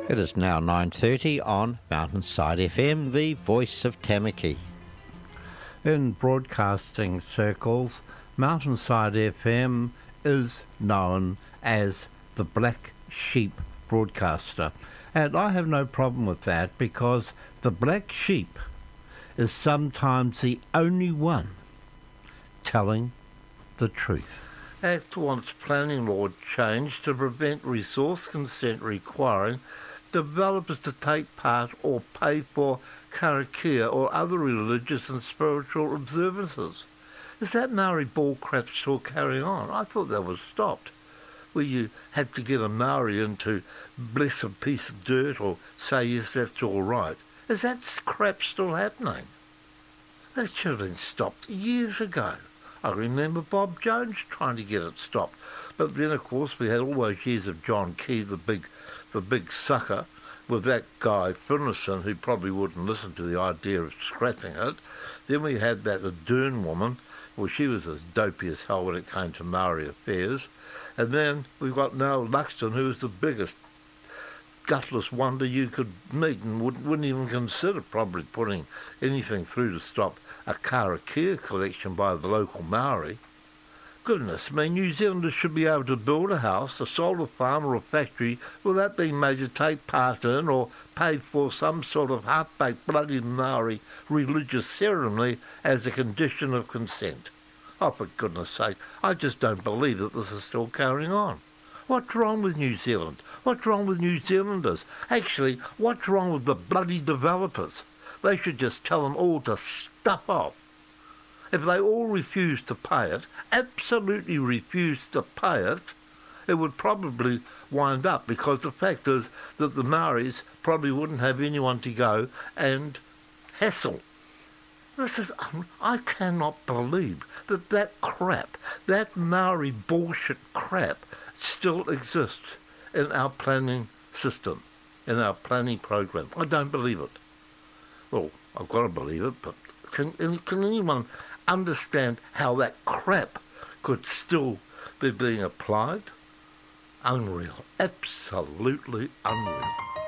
It is now 9:30 on Mountainside FM, the voice of Tamaki. In broadcasting circles, Mountainside FM is known as the Black Sheep broadcaster. And I have no problem with that, because the black sheep is sometimes the only one telling the truth. Act wants planning law change to prevent resource consent requiring developers to take part or pay for karakia or other religious and spiritual observances. Is that Maori bull crap still carrying on? I thought that was stopped, where you had to get a Maori in to bless a piece of dirt or say, yes, that's all right. Is that crap still happening? That should have been stopped years ago. I remember Bob Jones trying to get it stopped. But then, of course, we had all those years of John Key, the big sucker, with that guy Finlayson, who probably wouldn't listen to the idea of scrapping it. Then we had that Ardern woman. Well, she was as dopey as hell when it came to Maori affairs. And then we've got Noel Luxton, who was the biggest gutless wonder you could meet, and wouldn't even consider probably putting anything through to stop a karakia collection by the local Maori. Goodness me, New Zealanders should be able to build a house, a solar farm or a factory without being made to take part in or pay for some sort of half-baked bloody Maori religious ceremony as a condition of consent. Oh, for goodness sake, I just don't believe that this is still carrying on. What's wrong with New Zealand? What's wrong with New Zealanders? Actually, what's wrong with the bloody developers? They should just tell them all to stuff off. If they all refuse to pay it, absolutely refuse to pay it, it would probably wind up, because the fact is that the Maoris probably wouldn't have anyone to go and hassle. I cannot believe that crap, that Maori bullshit crap, still exists in our planning system, in our planning program. I don't believe it. Well, I've got to believe it, but can anyone understand how that crap could still be being applied? Unreal. Absolutely unreal.